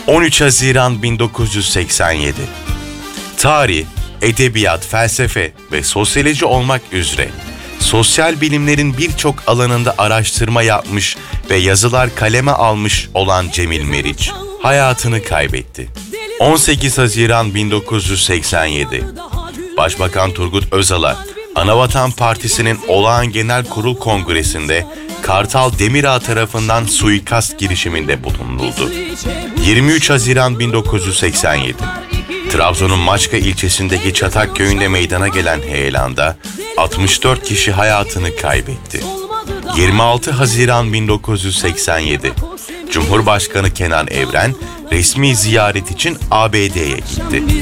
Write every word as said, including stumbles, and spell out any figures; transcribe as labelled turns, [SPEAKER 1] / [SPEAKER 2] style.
[SPEAKER 1] on üç Haziran bin dokuz yüz seksen yedi. Tarih, edebiyat, felsefe ve sosyoloji olmak üzere sosyal bilimlerin birçok alanında araştırma yapmış ve yazılar kaleme almış olan Cemil Meriç hayatını kaybetti. on sekiz Haziran bin dokuz yüz seksen yedi. Başbakan Turgut Özal'a Anavatan Partisi'nin olağan genel kurul kongresinde Kartal Demirağ tarafından suikast girişiminde bulunuldu. yirmi üç Haziran bin dokuz yüz seksen yedi. Trabzon'un Maçka ilçesindeki Çatak köyünde meydana gelen heyelanda altmış dört kişi hayatını kaybetti. yirmi altı Haziran bin dokuz yüz seksen yedi. Cumhurbaşkanı Kenan Evren resmi ziyaret için A B D'ye gitti.